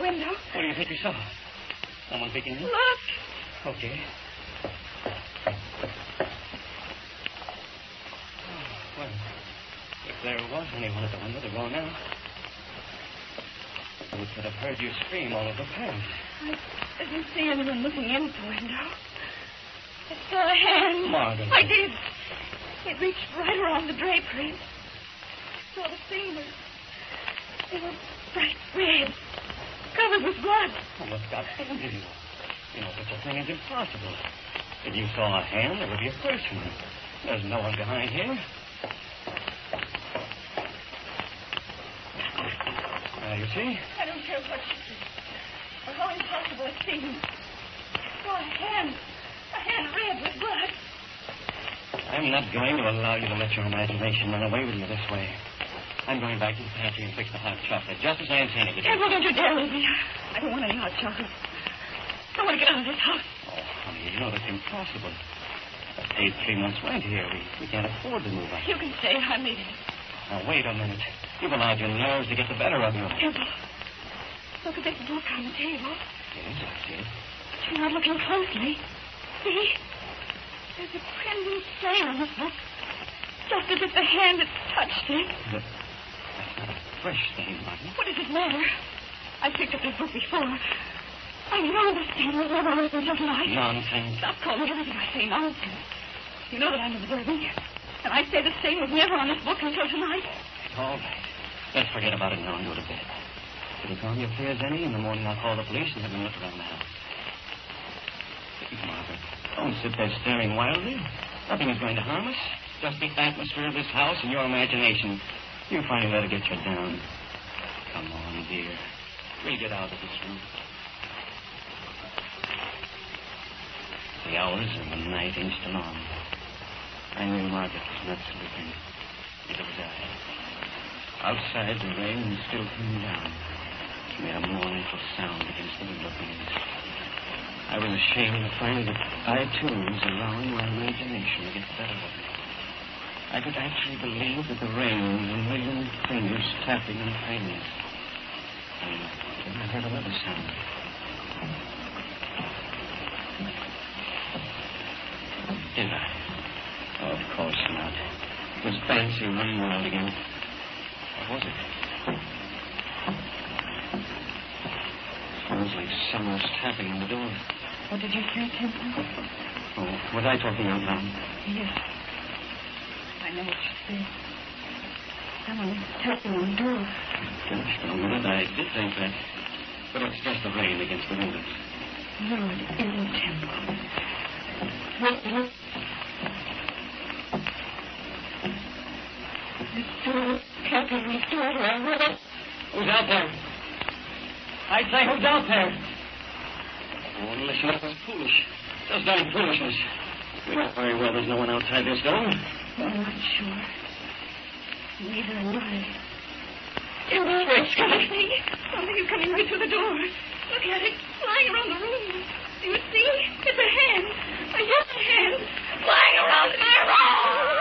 window. What do you think you saw? Someone peeking in? Look. Okay. Well, if there was anyone at the window, they're gone now. We could have heard you scream all over Paris. I didn't see anyone looking in at the window. I saw a hand. Margaret. I did. It reached right around the drapery. I saw the fingers. They were bright red, covered with blood. Oh, what's got into you? You know, such a thing is impossible. If you saw a hand, there would be a person. There's no one behind here. You see? I don't care what you see, or how impossible it seems. I saw a hand red with blood. I'm not going to allow you to let your imagination run away with you this way. I'm going back to the pantry and fix the hot chocolate, just as I intended to do. Edward, don't you dare leave me. I don't want any hot chocolate. I want to get out of this house. Oh, honey, you know that's impossible. I've paid 3 months' rent here. We can't afford to move out. You can stay. I'm leaving. Now, wait a minute. You've allowed your nerves to get the better of you. Edward, look at this book on the table. Yes, I see it. But you're not looking closely. See? There's a crimson stain on this book. Just as if the hand had touched it. That's not a fresh stain, Martin. What does it matter? I picked up this book before. I know the stain will never hurt until tonight. Nonsense. Stop calling everything I say nonsense. You know that I'm observing. And I say the stain was never on this book until tonight. All right. Let's forget about it now and go to bed. If you calm your fears any, in the morning I'll call the police and have them look around the house. Please, Margaret, don't sit there staring wildly. Nothing is going to harm us. Just the atmosphere of this house and your imagination. You finally let it get you down. Come on, dear. We'll get out of this room. The hours of the night inched along. I knew Margaret was not sleeping. Neither was I. Outside, the rain still came down. It made a mournful sound against the window panes. I was ashamed to find that I, too, was allowing my imagination to get the better of me. I could actually believe that the rain was a million fingers tapping on the panes. And then I heard another sound. Did I? Oh, of course not. It was fancy running wild again. What was it? Sounds like someone's tapping on the door. What did you say, Temple? Oh, was I talking out loud? Yes. I know what you said. Someone is tapping on the door. Gosh, for a minute I did think that. But it's just the rain against the windows. No, it isn't, Temple. Look. The door tapping on the door. Who's out there? I say, who's out there? Oh, listen, that was foolish. Just damn foolishness. We know very well there's no one outside this door. I'm not sure. Neither am I. It was right, Scotty. Something is coming right through the door. Look at it, flying around the room. Do you see? It's a hand. A human hand. Flying around in my room.